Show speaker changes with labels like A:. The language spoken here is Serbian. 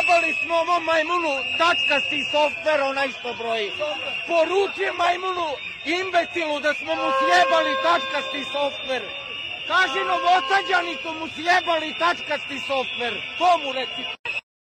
A: sjebali smo ovom majmunu tačkasti softver, onaj što broji. Poručuje majmunu imbecilu da smo mu sjebali tačkasti softver. Kaži Novosađani su mu sjebali tačkasti softver. To mu reci.